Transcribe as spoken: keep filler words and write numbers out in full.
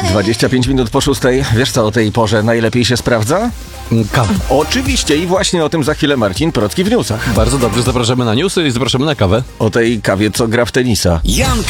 dwadzieścia pięć minut po szóstej. Wiesz co o tej porze najlepiej się sprawdza? Kawa. Oczywiście i właśnie o tym za chwilę Marcin Procki w newsach. Bardzo dobrze, zapraszamy na newsy i zapraszamy na kawę. O tej kawie, co gra w tenisa. Jan